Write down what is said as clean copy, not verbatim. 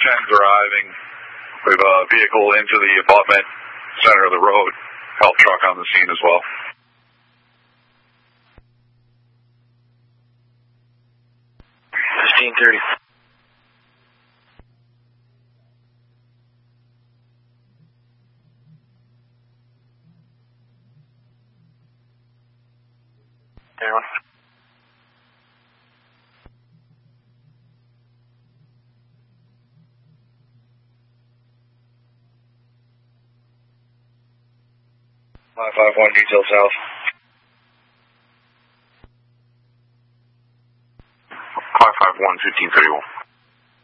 10's arriving. We have a vehicle into the abutment, center of the road. Help truck on the scene as well. $15.30. Anyone? $551 detail south. 551, 1531.